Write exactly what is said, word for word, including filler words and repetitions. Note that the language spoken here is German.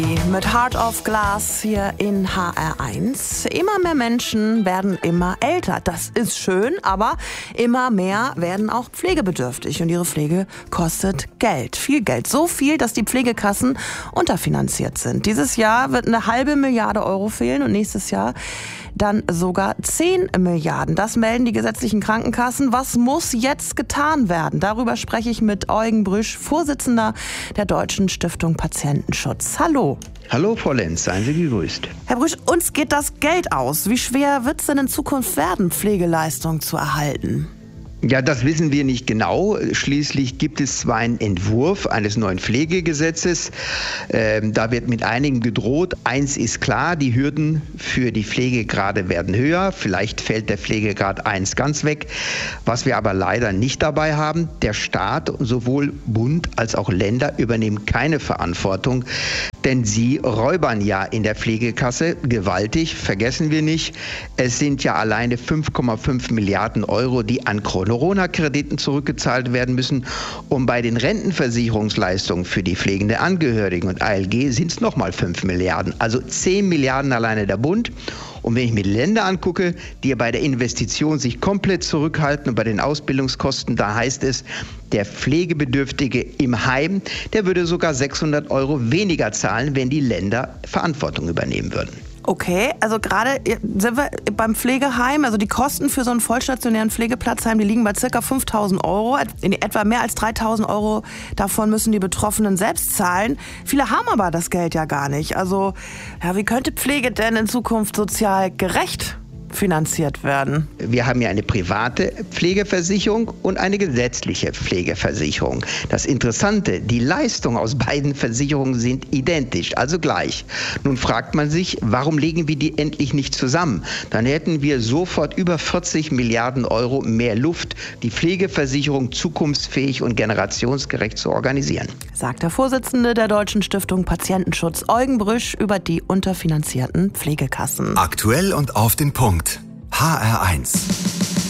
Mit Heart of Glass hier in H R eins. Immer mehr Menschen werden immer älter. Das ist schön, aber immer mehr werden auch pflegebedürftig. Und ihre Pflege kostet Geld. Viel Geld. So viel, dass die Pflegekassen unterfinanziert sind. Dieses Jahr wird eine halbe Milliarde Euro fehlen und nächstes Jahr dann sogar zehn Milliarden. Das melden die gesetzlichen Krankenkassen. Was muss jetzt getan werden? Darüber spreche ich mit Eugen Brüsch, Vorsitzender der Deutschen Stiftung Patientenschutz. Hallo. Hallo Frau Lenz, seien Sie gegrüßt. Herr Brüsch, uns geht das Geld aus. Wie schwer wird es denn in Zukunft werden, Pflegeleistungen zu erhalten? Ja, das wissen wir nicht genau. Schließlich gibt es zwar einen Entwurf eines neuen Pflegegesetzes. Ähm, da wird mit einigen gedroht. Eins ist klar, die Hürden für die Pflegegrade werden höher. Vielleicht fällt der Pflegegrad eins ganz weg. Was wir aber leider nicht dabei haben, der Staat, sowohl Bund als auch Länder, übernehmen keine Verantwortung. Denn sie räubern ja in der Pflegekasse gewaltig. Vergessen wir nicht, es sind ja alleine fünf Komma fünf Milliarden Euro, die an Corona-Krediten zurückgezahlt werden müssen. Und bei den Rentenversicherungsleistungen für die pflegende Angehörigen und A L G sind es nochmal fünf Milliarden. Also zehn Milliarden alleine der Bund. Und wenn ich mir Länder angucke, die bei der Investition sich komplett zurückhalten und bei den Ausbildungskosten, da heißt es, der Pflegebedürftige im Heim, der würde sogar sechshundert Euro weniger zahlen, wenn die Länder Verantwortung übernehmen würden. Okay, also gerade sind wir beim Pflegeheim, also die Kosten für so einen vollstationären Pflegeplatzheim, die liegen bei ca. fünftausend Euro. In etwa mehr als dreitausend Euro davon müssen die Betroffenen selbst zahlen. Viele haben aber das Geld ja gar nicht. Also ja, wie könnte Pflege denn in Zukunft sozial gerecht finanziert werden? Wir haben ja eine private Pflegeversicherung und eine gesetzliche Pflegeversicherung. Das Interessante, die Leistungen aus beiden Versicherungen sind identisch, also gleich. Nun fragt man sich, warum legen wir die endlich nicht zusammen? Dann hätten wir sofort über vierzig Milliarden Euro mehr Luft, die Pflegeversicherung zukunftsfähig und generationsgerecht zu organisieren. Sagt der Vorsitzende der Deutschen Stiftung Patientenschutz, Eugen Brüsch, über die unterfinanzierten Pflegekassen. Aktuell und auf den Punkt. H R eins.